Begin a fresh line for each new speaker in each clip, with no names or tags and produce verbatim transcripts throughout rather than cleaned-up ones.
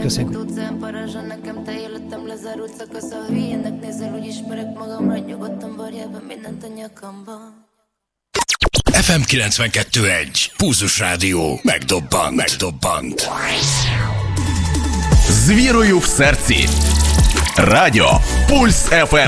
köszönjük.
Utcán parazsa, nekem te életem lezárult szakasz. A hülyének nézel, úgy ismerek magamra. Nyugodtan varjában mindent a nyakamban.
ef em kilencvenkettő egy Pulzus Rádió. Megdobbant, megdobbant.
З вірою в серці. Радіо Пульс еф ем.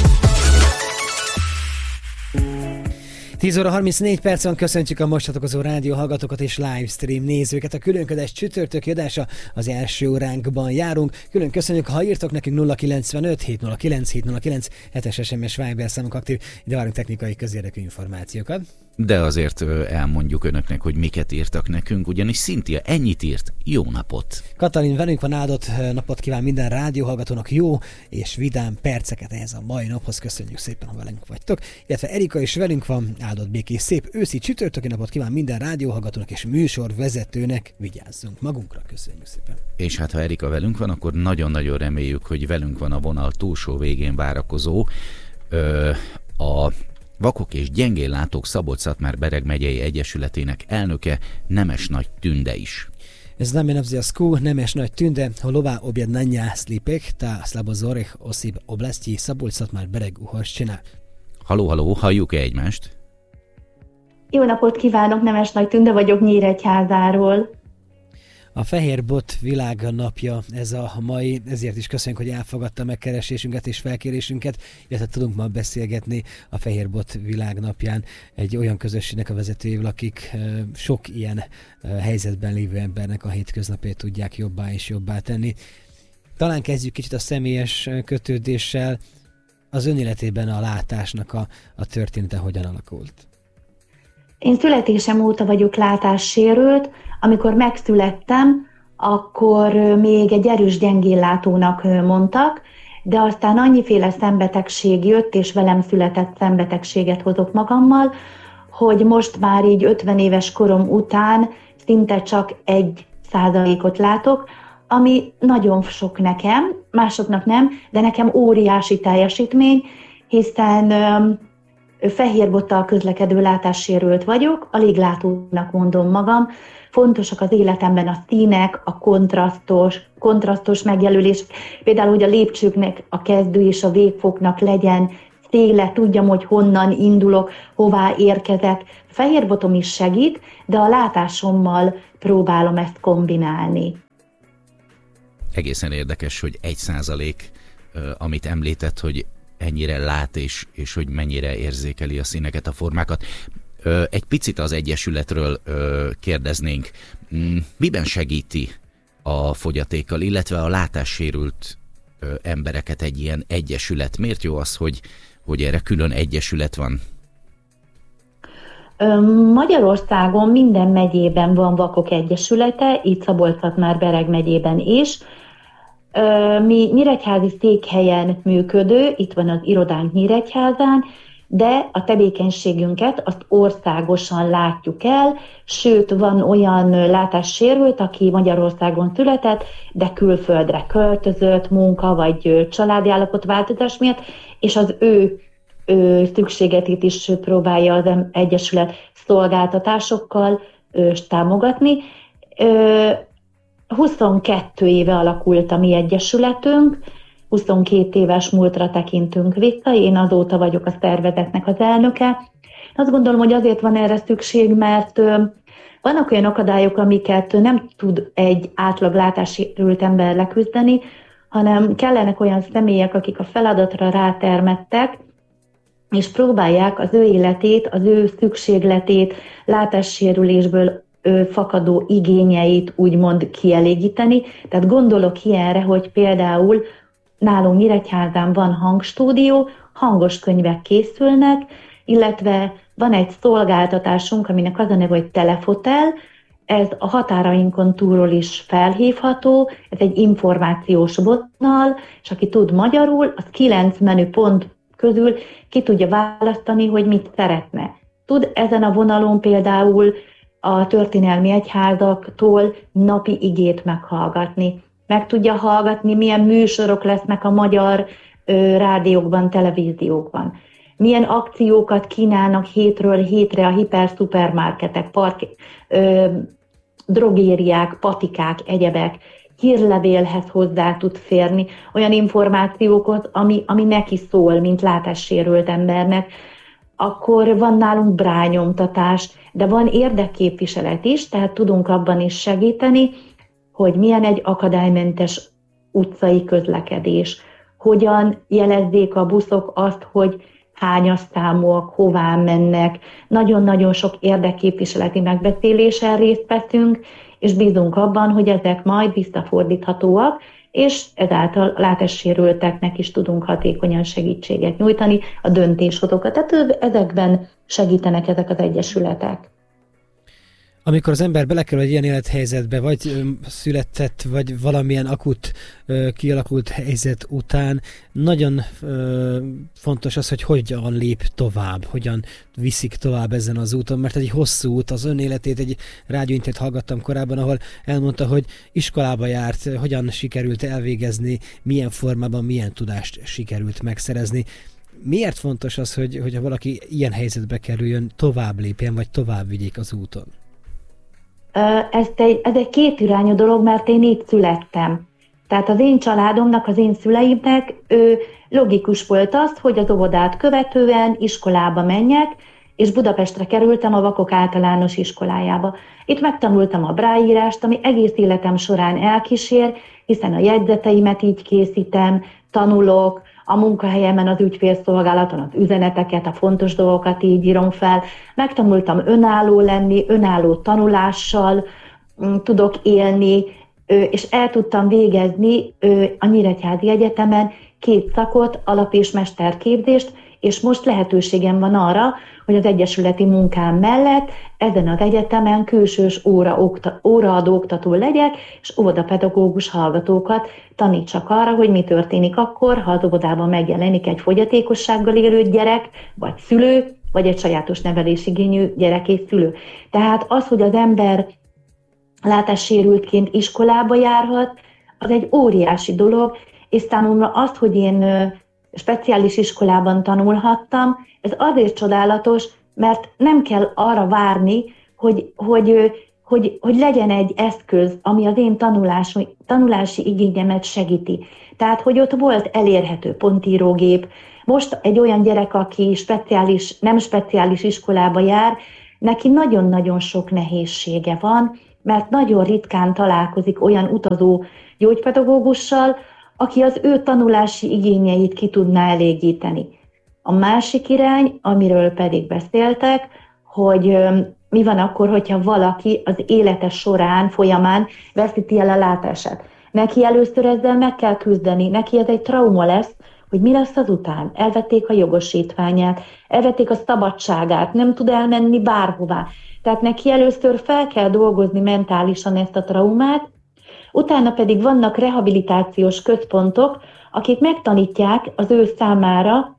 tíz óra harmincnégy percen köszöntjük a most csatlakozó rádió hallgatókat és livestream nézőket. A különködés csütörtöki adása az első óránkban járunk. Külön köszönjük, ha írtok nekünk nulla kilencvenöt hét nulla kilenc hét nulla kilenc hetes es em es Viber számunk aktív. Ide várunk technikai közérdekű információkat.
De azért elmondjuk önöknek, hogy miket írtak nekünk, ugyanis Cynthia ennyit írt. Jó napot!
Katalin velünk van, áldott napot kíván minden rádióhallgatónak, jó és vidám perceket ehhez a mai naphoz. Köszönjük szépen, ha velünk vagytok. Illetve Erika is velünk van, áldott békés szép őszi csütörtöki napot kíván minden rádióhallgatónak és műsorvezetőnek. Vigyázzunk magunkra, köszönjük szépen.
És hát ha Erika velünk van, akkor nagyon-nagyon reméljük, hogy velünk van a vonal túlsó végén várakozó ö, a Vakok és Gyengéllátók Szabolcs-Szatmár-Bereg megyei egyesületének elnöke, Nemes Nagy Tünde is.
Znamená v związku Nemes Nagy Tünde, holova objednania slípek ta slabozorých osíb oblasti Szabolcs-Szatmár-Bereg Uhorsztyina.
Haló, haló, halljuk-e egymást?
Jó napot kívánok, Nemes Nagy Tünde vagyok Nyíregyházáról.
A Fehér Bot világnapja ez a mai, ezért is köszönjük, hogy elfogadta megkeresésünket és felkérésünket, illetve tudunk ma beszélgetni a Fehér Bot világnapján egy olyan közösségnek a vezetőjével, akik sok ilyen helyzetben lévő embernek a hétköznapját tudják jobbá és jobbá tenni. Talán kezdjük kicsit a személyes kötődéssel. Az ön életében a látásnak a, a története hogyan alakult?
Én születésem óta vagyok látássérült. Amikor megszülettem, akkor még egy erős gyengéllátónak mondtak, de aztán annyiféle szembetegség jött, és velem született szembetegséget hozok magammal, hogy most már így ötven éves korom után szinte csak egy százalékot látok, ami nagyon sok nekem, másoknak nem, de nekem óriási teljesítmény, hiszen öm, fehérbottal közlekedő látássérült vagyok, alig látónak mondom magam. Fontosak az életemben a színek, a kontrasztos, kontrasztos megjelölés, például, hogy a lépcsőknek a kezdő és a végfoknak legyen széle, tudjam, hogy honnan indulok, hová érkezek. Fehérbotom is segít, de a látásommal próbálom ezt kombinálni.
Egészen érdekes, hogy egy százalék, amit említett, hogy ennyire lát, és, és hogy mennyire érzékeli a színeket, a formákat. Egy picit az Egyesületről kérdeznénk. Miben segíti a fogyatékkal, illetve a látássérült embereket egy ilyen egyesület? Miért jó az, hogy, hogy erre külön egyesület van?
Magyarországon minden megyében van Vakok Egyesülete, itt Szabolcs-Szatmár-Bereg megyében is. Mi nyíregyházi székhelyen működő, itt van az irodánk Nyíregyházán, de a tevékenységünket azt országosan látjuk el, sőt van olyan látássérült, aki Magyarországon született, de külföldre költözött munka vagy családi állapotváltozás miatt, és az ő, ő szükségetét is próbálja az Egyesület szolgáltatásokkal ő, támogatni. huszonkettő éve alakult a mi egyesületünk, huszonkét éves múltra tekintünk vissza, én azóta vagyok a szervezetnek az elnöke. Azt gondolom, hogy azért van erre szükség, mert vannak olyan akadályok, amiket nem tud egy átlag látássérült ember leküzdeni, hanem kellenek olyan személyek, akik a feladatra rátermettek, és próbálják az ő életét, az ő szükségletét, látássérülésből fakadó igényeit úgymond kielégíteni. Tehát gondolok ilyenre, hogy például nálunk Nyíregyházán van hangstúdió, hangos könyvek készülnek, illetve van egy szolgáltatásunk, aminek az a neve, hogy Telefotel, ez a határainkon túlról is felhívható, ez egy információs vonal, és aki tud magyarul, az kilenc menüpont közül ki tudja választani, hogy mit szeretne. Tud ezen a vonalon például a történelmi egyházaktól napi igét meghallgatni. Meg tudja hallgatni, milyen műsorok lesznek a magyar ö, rádiókban, televíziókban. Milyen akciókat kínálnak hétről hétre a hiper-szupermarketek, park, ö, drogériák, patikák, egyebek, hírlevélhez hozzá tud férni, olyan információkat, ami, ami neki szól, mint látássérült embernek. Akkor van nálunk brányomtatás, de van érdekképviselet is, tehát tudunk abban is segíteni, hogy milyen egy akadálymentes utcai közlekedés, hogyan jelezzék a buszok azt, hogy hányas számúak, hová mennek. Nagyon-nagyon sok érdekképviseleti megbeszélésen részt veszünk, és bízunk abban, hogy ezek majd visszafordíthatóak, és ezáltal látássérülteknek is tudunk hatékonyan segítséget nyújtani, a döntéshozókat. Tehát ezekben segítenek ezek az egyesületek.
Amikor az ember belekerül egy ilyen élethelyzetbe, vagy ö, született, vagy valamilyen akut ö, kialakult helyzet után, nagyon ö, fontos az, hogy hogyan lép tovább, hogyan viszik tovább ezen az úton, mert egy hosszú út, az ön életét, egy rádióinterjút hallgattam korábban, ahol elmondta, hogy iskolába járt, hogyan sikerült elvégezni, milyen formában, milyen tudást sikerült megszerezni. Miért fontos az, hogy, hogy ha valaki ilyen helyzetbe kerüljön, tovább lépjen, vagy tovább vigyék az úton?
Ez egy, ez egy kétirányú dolog, mert én így születtem. Tehát az én családomnak, az én szüleimnek ő, logikus volt az, hogy az óvodát követően iskolába menjek, és Budapestre kerültem a Vakok Általános Iskolájába. Itt megtanultam a brájírást, ami egész életem során elkísér, hiszen a jegyzeteimet így készítem, tanulok, a munkahelyemen, az ügyfélszolgálaton az üzeneteket, a fontos dolgokat így írom fel. Megtanultam önálló lenni, önálló tanulással tudok élni, és el tudtam végezni a Nyíregyházi Egyetemen két szakot, alap- és mesterképzést, és most lehetőségem van arra, hogy az egyesületi munkám mellett ezen az egyetemen külsős óra, okta, óraadó oktató legyek, és óvodapedagógus hallgatókat tanítsak arra, hogy mi történik akkor, ha az óvodában megjelenik egy fogyatékossággal élő gyerek, vagy szülő, vagy egy sajátos nevelésigényű gyerek és szülő. Tehát az, hogy az ember látássérültként iskolába járhat, az egy óriási dolog, és számomra az, hogy én speciális iskolában tanulhattam, ez azért csodálatos, mert nem kell arra várni, hogy, hogy, hogy, hogy legyen egy eszköz, ami az én tanulási, tanulási igényemet segíti. Tehát, hogy ott volt elérhető pontírógép. Most egy olyan gyerek, aki speciális, nem speciális iskolába jár, neki nagyon-nagyon sok nehézsége van, mert nagyon ritkán találkozik olyan utazó gyógypedagógussal, aki az ő tanulási igényeit ki tudná elégíteni. A másik irány, amiről pedig beszéltek, hogy mi van akkor, hogyha valaki az élete során, folyamán veszíti el a látását. Neki először ezzel meg kell küzdeni, neki ez egy trauma lesz, hogy mi lesz azután. Elvették a jogosítványát, elvették a szabadságát, nem tud elmenni bárhová. Tehát neki először fel kell dolgozni mentálisan ezt a traumát, utána pedig vannak rehabilitációs központok, akik megtanítják az ő számára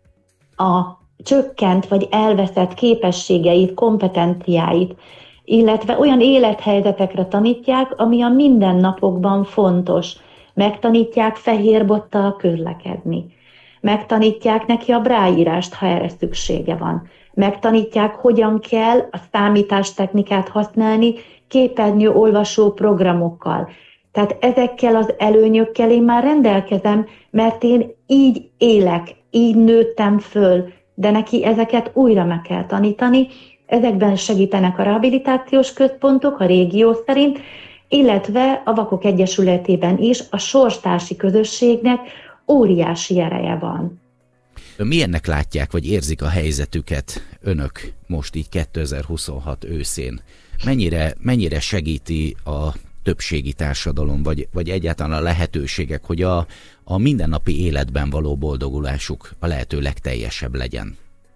a csökkent vagy elveszett képességeit, kompetenciáit, illetve olyan élethelyzetekre tanítják, ami a mindennapokban fontos. Megtanítják fehérbottal közlekedni. Megtanítják neki a brájírást, ha erre szüksége van. Megtanítják, hogyan kell a számítástechnikát használni képernyő olvasó programokkal. Tehát ezekkel az előnyökkel én már rendelkezem, mert én így élek, így nőttem föl, de neki ezeket újra meg kell tanítani. Ezekben segítenek a rehabilitációs központok a régió szerint, illetve a Vakok Egyesületében is a sorstársi közösségnek óriási ereje van.
Milyennek látják, vagy érzik a helyzetüket önök most így kétezer-huszonhat őszén? Mennyire, mennyire segíti a többségi társadalom, vagy, vagy egyáltalán a lehetőségek, hogy a, a mindennapi életben való boldogulásuk a lehető legteljesebb legyen?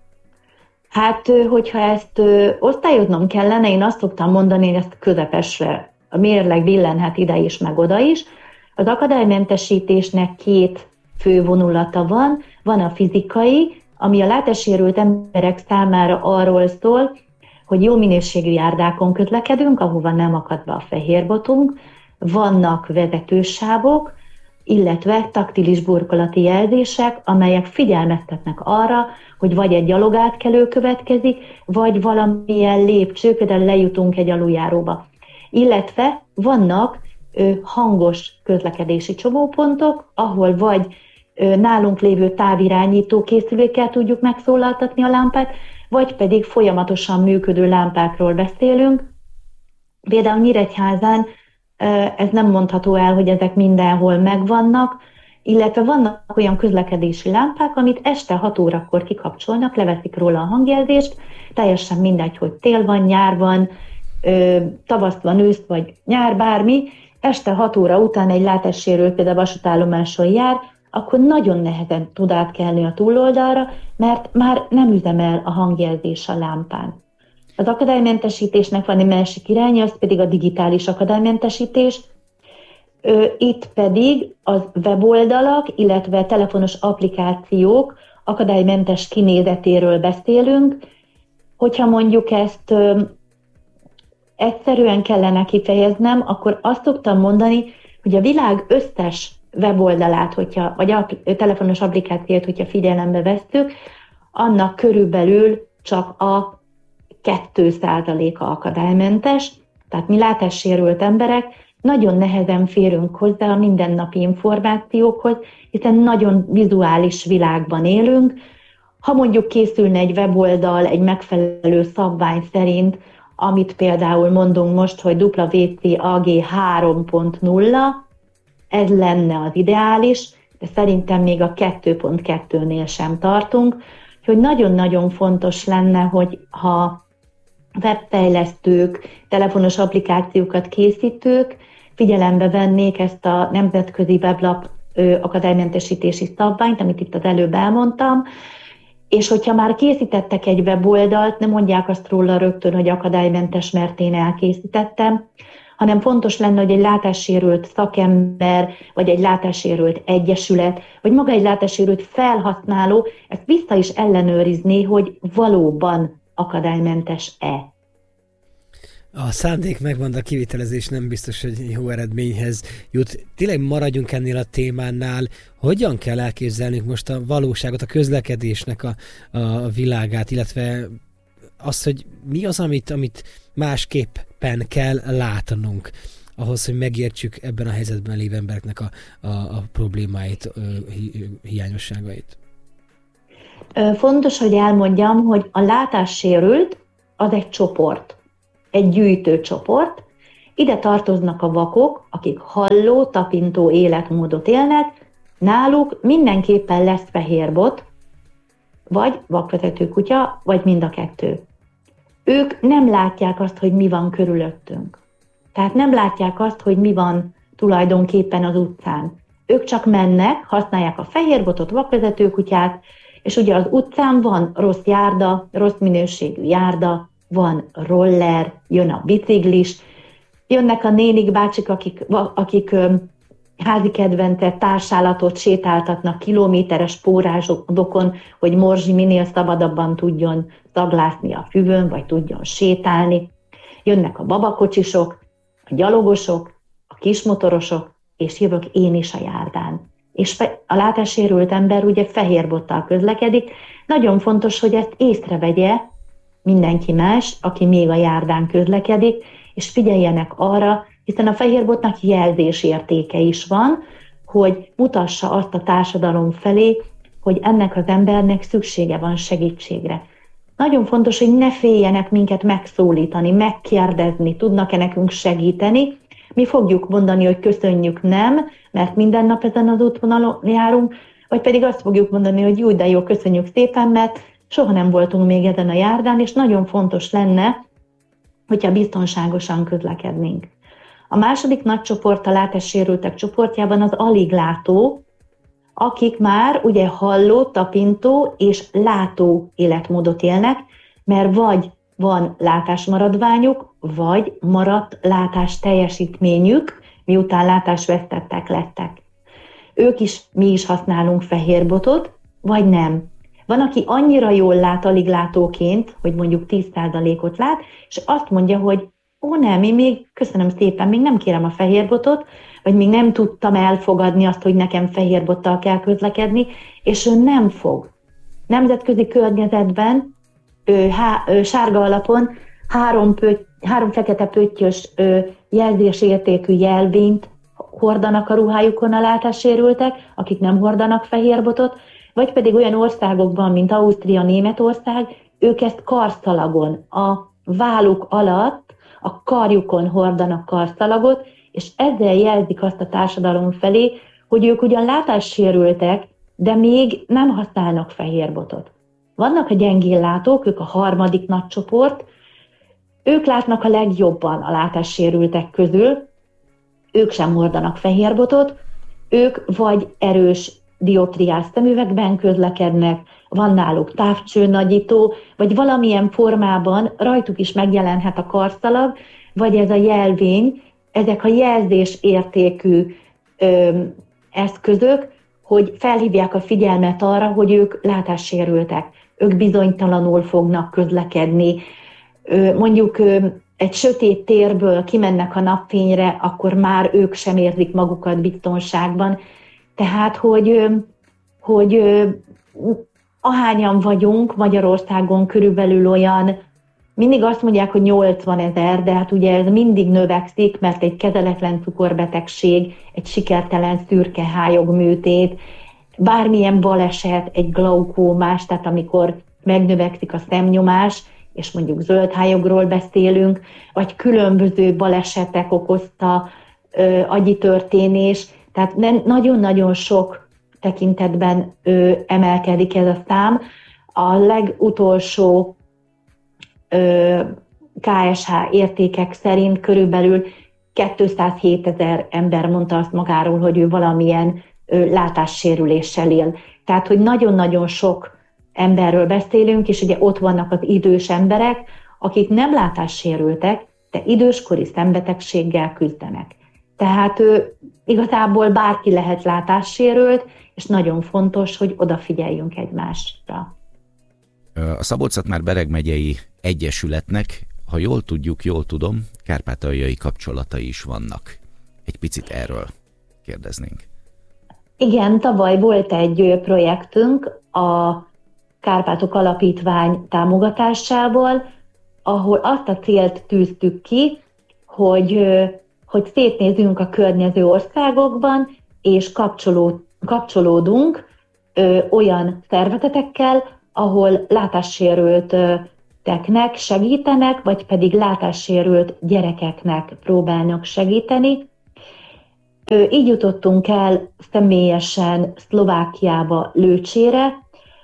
Hát, hogyha ezt osztályoznom kellene, én azt szoktam mondani, hogy ezt közepesre, a mérleg billenhet ide is, meg oda is. Az akadálymentesítésnek két fő vonulata van. Van a fizikai, ami a látássérült emberek számára arról szól, hogy jó minőségű járdákon közlekedünk, ahova nem akad be a fehérbotunk, vannak vezetősávok, illetve taktilis burkolati jelzések, amelyek figyelmeztetnek arra, hogy vagy egy gyalogátkelő következik, vagy valamilyen lépcső, például lejutunk egy aluljáróba. illetve vannak ö, hangos közlekedési csomópontok, ahol vagy ö, nálunk lévő távirányító készülékkel tudjuk megszólaltatni a lámpát, vagy pedig folyamatosan működő lámpákról beszélünk. Például Nyíregyházán ö, ez nem mondható el, hogy ezek mindenhol megvannak, illetve vannak olyan közlekedési lámpák, amit este hat órakor kikapcsolnak, leveszik róla a hangjelzést, teljesen mindegy, hogy tél van, nyár van, ö, tavasz van, ősz vagy nyár, bármi, este hat óra után egy látássérült például vasútállomáson jár, akkor nagyon nehezen tud átkelni a túloldalra, mert már nem üzemel a hangjelzés a lámpán. Az akadálymentesítésnek van egy másik iránya, az pedig a digitális akadálymentesítés. Itt pedig az weboldalak, illetve telefonos applikációk akadálymentes kinézetéről beszélünk. Hogyha mondjuk ezt ö, egyszerűen kellene kifejeznem, akkor azt szoktam mondani, hogy a világ összes weboldalát, hogyha, vagy a telefonos applikációt, hogyha figyelembe vesszük, annak körülbelül csak a két százaléka akadálymentes, tehát mi látássérült emberek nagyon nehezen férünk hozzá a mindennapi információkhoz, hiszen nagyon vizuális világban élünk. Ha mondjuk készülne egy weboldal egy megfelelő szabvány szerint, amit például mondunk most, hogy dupla vé cé á gé három pont nulla, ez lenne az ideális, de szerintem még a kettő pont kettőnél sem tartunk, hogy nagyon-nagyon fontos lenne, hogy ha webfejlesztők, telefonos applikációkat készítők figyelembe vennék ezt a nemzetközi weblap akadálymentesítési szabványt, amit itt az előbb elmondtam, és hogyha már készítettek egy weboldalt, ne mondják azt róla rögtön, hogy akadálymentes, mert én elkészítettem, hanem fontos lenne, hogy egy látássérült szakember, vagy egy látássérült egyesület, vagy maga egy látássérült felhasználó ezt vissza is ellenőrizni, hogy valóban akadálymentes-e.
A szándék megvan, a kivitelezés nem biztos, hogy jó eredményhez jut. Tényleg maradjunk ennél a témánál. Hogyan kell elképzelnünk most a valóságot, a közlekedésnek a, a világát, illetve azt, hogy mi az, amit, amit másképpen kell látnunk ahhoz, hogy megértsük ebben a helyzetben lévő embereknek a, a, a problémáit, hi, hiányosságait?
Fontos, hogy elmondjam, hogy a látássérült az egy csoport, egy gyűjtő csoport. Ide tartoznak a vakok, akik halló, tapintó életmódot élnek, náluk mindenképpen lesz fehérbot, vagy vakvezető kutya, vagy mind a kettő. Ők nem látják azt, hogy mi van körülöttünk. Tehát nem látják azt, hogy mi van tulajdonképpen az utcán. Ők csak mennek, használják a fehérbotot, vakvezető kutyát, és ugye az utcán van rossz járda, rossz minőségű járda, van roller, jön a biciklis, jönnek a nénik, bácsik, akik, akik házi kedvence társállatot sétáltatnak kilométeres pórázsokon, hogy Morzsi minél szabadabban tudjon szaglászni a füvön, vagy tudjon sétálni. Jönnek a babakocsisok, a gyalogosok, a kismotorosok, és jövök én is a járdán. És a látássérült ember ugye fehérbottal közlekedik. Nagyon fontos, hogy ezt észrevegye mindenki más, aki még a járdán közlekedik, és figyeljenek arra, hiszen a fehérbotnak jelzésértéke is van, hogy mutassa azt a társadalom felé, hogy ennek az embernek szüksége van segítségre. Nagyon fontos, hogy ne féljenek minket megszólítani, megkérdezni, tudnak-e nekünk segíteni. Mi fogjuk mondani, hogy köszönjük, nem, mert minden nap ezen az útvonalon járunk, vagy pedig azt fogjuk mondani, hogy jó, de jó, köszönjük szépen, mert soha nem voltunk még ezen a járdán, és nagyon fontos lenne, hogyha biztonságosan közlekednénk. A második nagy csoport a látássérültek csoportjában az alig látó, akik már ugye halló, tapintó és látó életmódot élnek, mert vagy van látásmaradványuk, vagy maradt látás teljesítményük, miután látásvesztettek lettek. Ők is, mi is használunk fehérbotot, vagy nem. Van, aki annyira jól lát aliglátóként, hogy mondjuk tíz százalékot lát, és azt mondja, hogy ó nem, én még, köszönöm szépen, még nem kérem a fehérbotot, vagy még nem tudtam elfogadni azt, hogy nekem fehérbottal kell közlekedni, és ő nem fog. Nemzetközi környezetben ő, há, ő, sárga alapon három, pöty, három fekete pöttyös ő, jelzésértékű jelvényt hordanak a ruhájukon a látássérültek, akik nem hordanak fehér botot, vagy pedig olyan országokban, mint Ausztria, Németország, ők ezt karszalagon, a válluk alatt, a karjukon hordanak karszalagot, és ezzel jelzik azt a társadalom felé, hogy ők ugyan látássérültek, de még nem használnak fehér botot. Vannak a gyengén látók, ők a harmadik nagy csoport, ők látnak a legjobban a látássérültek közül, ők sem hordanak fehér botot, ők vagy erős dioptriás szemüvegben közlekednek, van náluk távcsőnagyító, vagy valamilyen formában rajtuk is megjelenhet a karszalag, vagy ez a jelvény, ezek a jelzésértékű ö, eszközök, hogy felhívják a figyelmet arra, hogy ők látássérültek, ők bizonytalanul fognak közlekedni. Ö, mondjuk ö, egy sötét térből kimennek a napfényre, akkor már ők sem érzik magukat biztonságban. Tehát, hogy, hogy ahányan vagyunk Magyarországon, körülbelül olyan, mindig azt mondják, hogy nyolcvan ezer, de hát ugye ez mindig növekszik, mert egy kezeletlen cukorbetegség, egy sikertelen szürkehályog műtét, bármilyen baleset, egy glaukómás, tehát amikor megnövekszik a szemnyomás, és mondjuk zöldhályogról beszélünk, vagy különböző balesetek okozta ö, agyi történés, tehát nagyon-nagyon sok tekintetben ö, emelkedik ez a szám. A legutolsó ö, ká es há értékek szerint körülbelül kétszázhét-ezer ember mondta azt magáról, hogy ő valamilyen ö, látássérüléssel él. Tehát, hogy nagyon-nagyon sok emberről beszélünk, és ugye ott vannak az idős emberek, akik nem látássérültek, de időskori szembetegséggel küzdenek. Tehát ő, igazából bárki lehet látássérült, és nagyon fontos, hogy odafigyeljünk egymásra.
A Szabolcs-Szatmár-Bereg megyei egyesületnek, ha jól tudjuk, jól tudom, kárpátaljai kapcsolatai is vannak. Egy picit erről kérdeznénk.
Igen, tavaly volt egy projektünk a Kárpátok Alapítvány támogatásával, ahol azt a célt tűztük ki, hogy, hogy szétnézünk a környező országokban, és kapcsolód, kapcsolódunk ö, olyan szervezetekkel, ahol látássérülteknek segítenek, vagy pedig látássérült gyerekeknek próbálnak segíteni. Ö, így jutottunk el személyesen Szlovákiába, Lőcsére.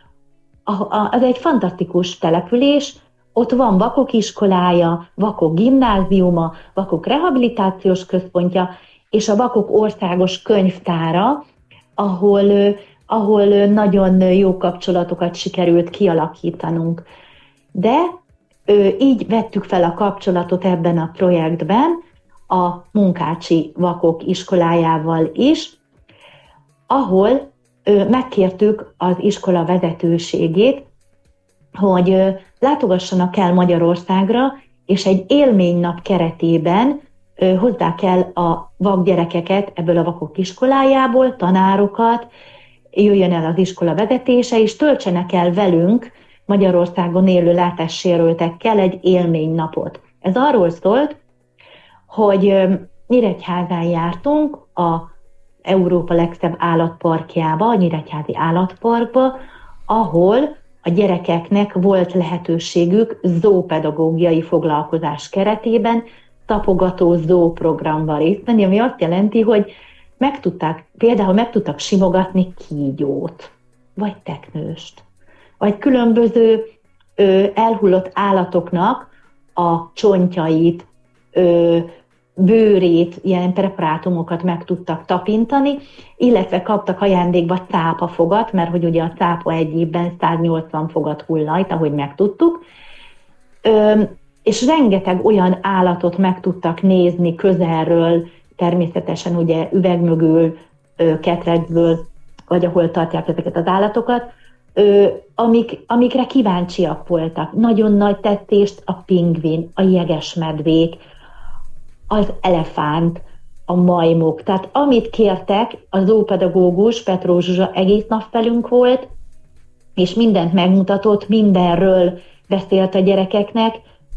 Ez egy fantasztikus település, ott van vakok iskolája, vakok gimnáziuma, vakok rehabilitációs központja, és a vakok országos könyvtára, ahol, ahol nagyon jó kapcsolatokat sikerült kialakítanunk. De így vettük fel a kapcsolatot ebben a projektben a Munkácsi vakok iskolájával is, ahol megkértük az iskola vezetőségét, hogy látogassanak el Magyarországra, és egy élménynap keretében hozzák el a vakgyerekeket ebből a vakok iskolájából, tanárokat, jöjjön el az iskola vezetése, és töltsenek el velünk, Magyarországon élő látássérültekkel egy élménynapot. Ez arról szólt, hogy Nyíregyházán jártunk a Európa legszebb állatparkjába, a Nyíregyházi állatparkba, ahol a gyerekeknek volt lehetőségük zoopedagógiai foglalkozás keretében tapogató zooprogramban részt venni, ami azt jelenti, hogy meg tudták, például meg tudtak simogatni kígyót, vagy teknőst, vagy különböző ö, elhullott állatoknak a csontjait, ö, bőrét, ilyen preparátumokat meg tudtak tapintani, illetve kaptak ajándékba cápafogat, mert hogy ugye a cápa egy évben száznyolcvan fogat hullajt, ahogy megtudtuk, ö, és rengeteg olyan állatot meg tudtak nézni közelről, természetesen ugye üveg mögül, ö, ketrecből, vagy ahol tartják ezeket az állatokat, ö, amik, amikre kíváncsiak voltak. Nagyon nagy tettést a pingvin, a jegesmedvék, az elefánt, a majmok. Tehát amit kértek, a zoopedagógus Petró Zsuzsa egész nap velünk volt, és mindent megmutatott, mindenről beszélt a gyerekeknek,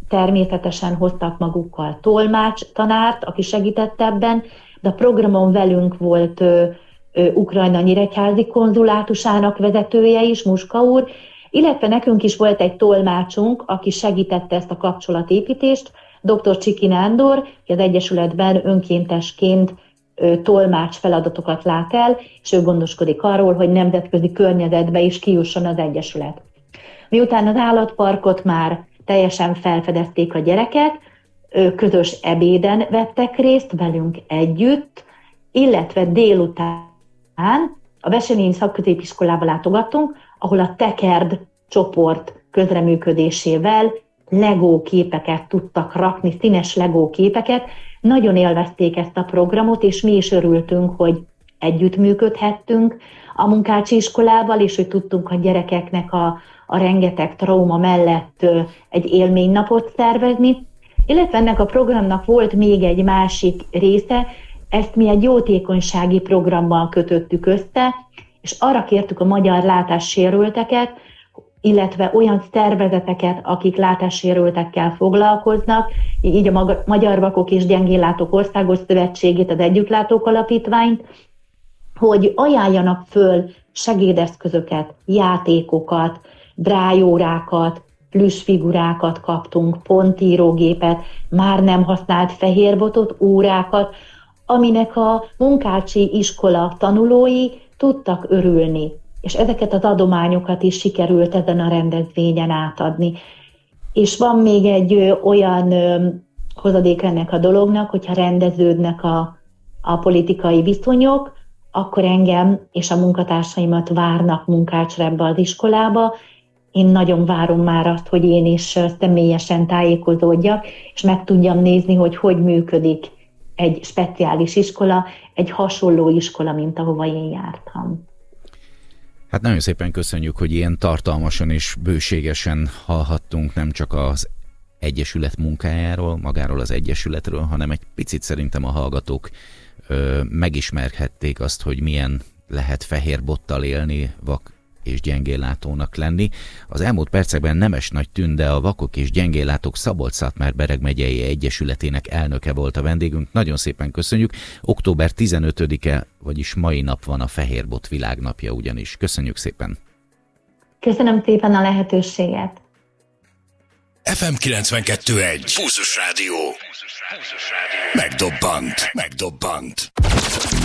természetesen hoztak magukkal tolmács tanárt, aki segített ebben, de a programon velünk volt ö, ö, Ukrajna nyíregyházi konzulátusának vezetője is, Muska úr, illetve nekünk is volt egy tolmácsunk, aki segítette ezt a kapcsolatépítést, dr. Csiki Nándor, aki az Egyesületben önkéntesként ö, tolmács feladatokat lát el, és ő gondoskodik arról, hogy nemzetközi környezetbe is kijusson az Egyesület. Miután az állatparkot már teljesen felfedezték a gyerekek, közös ebéden vettek részt velünk együtt, illetve délután a Veselényi Szakközépiskolába látogattunk, ahol a Tekerd csoport közreműködésével Lego képeket tudtak rakni, színes Lego képeket. Nagyon élvezték ezt a programot, és mi is örültünk, hogy együttműködhettünk a Munkácsi iskolával, és hogy tudtunk a gyerekeknek a, a rengeteg trauma mellett egy élménynapot szervezni. Illetve ennek a programnak volt még egy másik része, ezt mi egy jótékonysági programmal kötöttük össze, és arra kértük a magyar látássérülteket, illetve olyan szervezeteket, akik látássérültekkel foglalkoznak, így a Magyar Vakok és Gyengéllátók Országos Szövetségét, az Együttlátók Alapítványt, hogy ajánljanak föl segédeszközöket, játékokat, drájórákat, plüssfigurákat kaptunk, pontírógépet, már nem használt fehérbotot, órákat, aminek a Munkácsi iskola tanulói tudtak örülni, és ezeket az adományokat is sikerült ezen a rendezvényen átadni. És van még egy ö, olyan ö, hozadék ennek a dolognak, hogyha rendeződnek a, a politikai viszonyok, akkor engem és a munkatársaimat várnak Munkácsra ebbe az iskolába. Én nagyon várom már azt, hogy én is személyesen tájékozódjak, és meg tudjam nézni, hogy hogy működik egy speciális iskola, egy hasonló iskola, mint ahova én jártam.
Hát nagyon szépen köszönjük, hogy ilyen tartalmasan és bőségesen hallhattunk nem csak az Egyesület munkájáról, magáról az Egyesületről, hanem egy picit szerintem a hallgatók ö, megismerhették azt, hogy milyen lehet fehér bottal élni, vak és gyengéllátónak lenni. Az elmúlt percekben Nemes Nagy Tünde, a Vakok és Gyengéllátók Szabolcs-Szatmár-Bereg megyei egyesületének elnöke volt a vendégünk. Nagyon szépen köszönjük. október tizenötödike, vagyis mai nap van a Fehérbot világnapja ugyanis. Köszönjük szépen.
Köszönöm szépen a lehetőséget.
ef em kilencvenkettő egy Pulzus Rádió. Megdobbant, megdobbant.